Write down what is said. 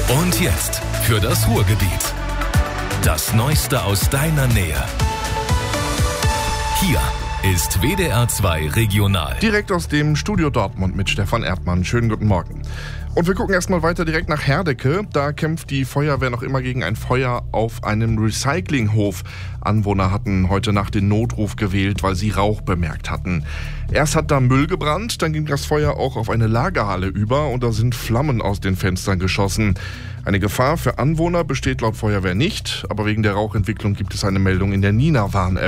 Und jetzt für das Ruhrgebiet. Das Neueste aus deiner Nähe. Hier ist WDR 2 Regional. Direkt aus dem Studio Dortmund mit Stefan Erdmann. Schönen guten Morgen. Und wir gucken erstmal weiter direkt nach Herdecke. Da kämpft die Feuerwehr noch immer gegen ein Feuer auf einem Recyclinghof. Anwohner hatten heute Nacht den Notruf gewählt, weil sie Rauch bemerkt hatten. Erst hat da Müll gebrannt, dann ging das Feuer auch auf eine Lagerhalle über und da sind Flammen aus den Fenstern geschossen. Eine Gefahr für Anwohner besteht laut Feuerwehr nicht, aber wegen der Rauchentwicklung gibt es eine Meldung in der Nina-Warn-App.